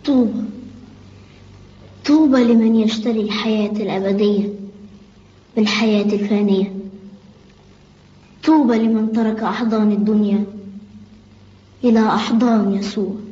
طوبى طوبى لمن يشتري الحياة الأبدية بالحياة الفانية. طوبى لمن ترك أحضان الدنيا إلى أحضان يسوع.